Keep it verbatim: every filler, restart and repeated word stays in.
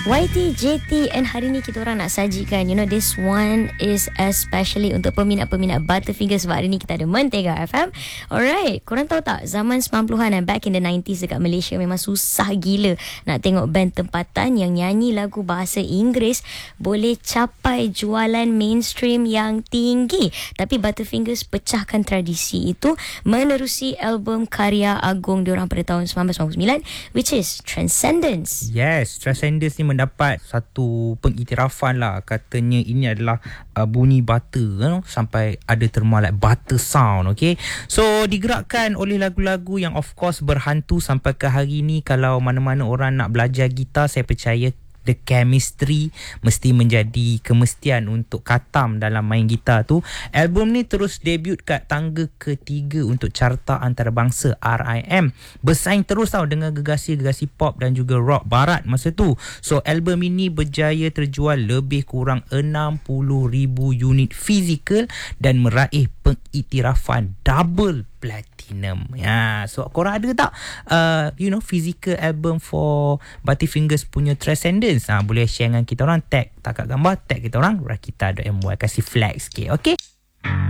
Y T, J T, and hari ni kita orang nak sajikan, you know, this one is especially untuk peminat-peminat Butterfingers. Sebab hari ni kita ada Mentega F M. Alright, korang tahu tak, zaman sembilan puluhan dan back in the nineties dekat Malaysia memang susah gila nak tengok band tempatan yang nyanyi lagu bahasa Inggeris boleh capai jualan mainstream yang tinggi. Tapi Butterfingers pecahkan tradisi itu menerusi album karya agung diorang pada tahun sembilan belas sembilan puluh sembilan, which is Transcendence. Yes, Transcendence ni mendapat satu pengiktirafan lah. Katanya ini adalah uh, bunyi butter, you know, sampai ada terma like butter sound. Okay, so digerakkan oleh lagu-lagu yang of course berhantu sampai ke hari ni. Kalau mana-mana orang nak belajar gitar, saya percaya the chemistry mesti menjadi kemestian untuk khatam dalam main gitar tu. Album ni terus debut kat tangga ketiga untuk carta antarabangsa R I M. Bersaing terus tau dengan gegasi-gegasi pop dan juga rock barat masa tu. So album ini berjaya terjual lebih kurang enam puluh ribu unit fizikal dan meraih pengiktirafan double platinum. Ya, so korang ada tak uh, you know, physical album for Butterfingers punya Transcendence? Ha, boleh share dengan kita orang, tag takat gambar, tag kita orang rakita dot my, kasih flag sikit. Okay.